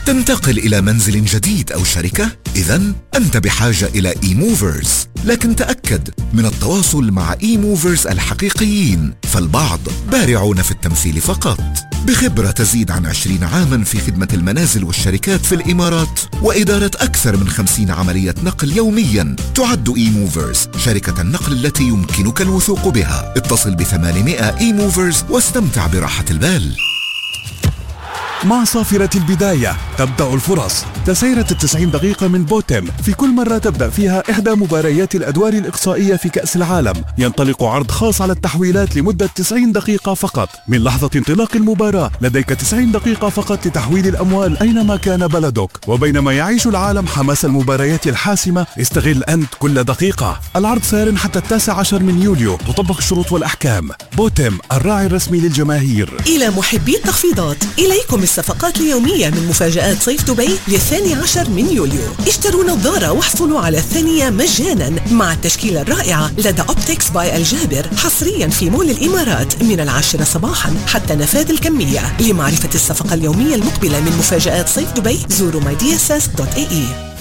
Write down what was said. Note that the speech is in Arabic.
تنتقل إلى منزل جديد أو شركة؟ إذن أنت بحاجة إلى eMovers، لكن تأكد من التواصل مع eMovers الحقيقيين، فالبعض بارعون في التمثيل فقط. بخبرة تزيد عن 20 عاما في خدمة المنازل والشركات في الإمارات وإدارة أكثر من 50 عملية نقل يوميا، تعد eMovers شركة النقل التي يمكنك الوثوق بها. اتصل ب800 eMovers واستمتع براحة البال. مع صافرة البداية تبدأ الفرص. تسيرة 90 دقيقة من بوتم، في كل مرة تبدأ فيها إحدى مباريات الأدوار الإقصائية في كأس العالم. ينطلق عرض خاص على التحويلات لمدة 90 دقيقة فقط. من لحظة انطلاق المباراة لديك 90 دقيقة فقط لتحويل الأموال أينما كان بلدك. وبينما يعيش العالم حماس المباريات الحاسمة، استغل أنت كل دقيقة. العرض سار حتى 19 من يوليو. تطبق الشروط والأحكام. بوتم، الراعي الرسمي للجماهير. إلى محبي التخفيضات، إليكم الصفقات اليومية من مفاجآت صيف دبي ل12 من يوليو. اشتروا نظارة واحصلوا على الثانية مجانا مع التشكيلة الرائعة لدى أوبتكس باي الجابر، حصريا في مول الإمارات من 10 صباحا حتى نفاذ الكمية. لمعرفة الصفقة اليومية المقبلة من مفاجآت صيف دبي زوروا mydss.ae.